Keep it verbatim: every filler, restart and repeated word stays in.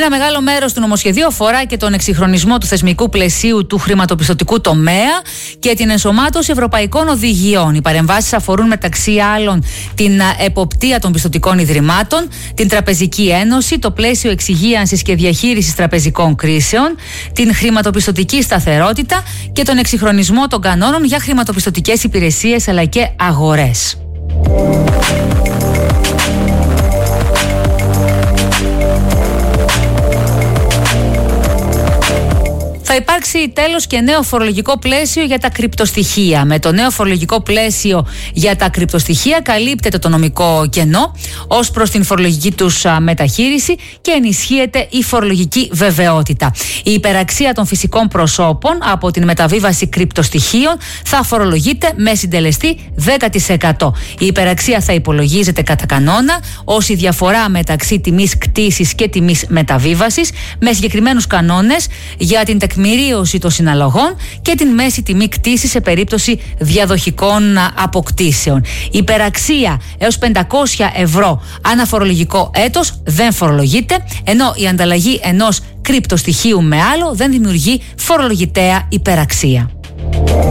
Ένα μεγάλο μέρος του νομοσχεδίου αφορά και τον εξυγχρονισμό του θεσμικού πλαισίου του χρηματοπιστωτικού τομέα και την ενσωμάτωση ευρωπαϊκών οδηγιών. Οι παρεμβάσεις αφορούν μεταξύ άλλων την εποπτεία των πιστωτικών ιδρυμάτων, την Τραπεζική Ένωση, το πλαίσιο εξυγίανσης και διαχείρισης τραπεζικών κρίσεων, την χρηματοπιστωτική σταθερότητα και τον εξυγχρονισμό των κανόνων για χρηματοπιστωτικές υπηρεσίες αλλά και αγορές. Θα υπάρξει τέλος και νέο φορολογικό πλαίσιο για τα κρυπτοστοιχεία. Με το νέο φορολογικό πλαίσιο για τα κρυπτοστοιχεία καλύπτεται το νομικό κενό ως προς την φορολογική τους μεταχείριση και ενισχύεται η φορολογική βεβαιότητα. Η υπεραξία των φυσικών προσώπων από την μεταβίβαση κρυπτοστοιχείων θα φορολογείται με συντελεστή δέκα τοις εκατό. Η υπεραξία θα υπολογίζεται κατά κανόνα ως η διαφορά μεταξύ τιμής κτήσης και τιμής μεταβίβασης, με συγκεκριμένους κανόνες για την τεκμηρίωση των συναλλαγών και την μέση τιμή κτήσης σε περίπτωση διαδοχικών αποκτήσεων. Η υπεραξία έως πεντακόσια ευρώ ανά φορολογικό έτος δεν φορολογείται, ενώ η ανταλλαγή ενός κρυπτοστοιχείου με άλλο δεν δημιουργεί φορολογητέα υπεραξία.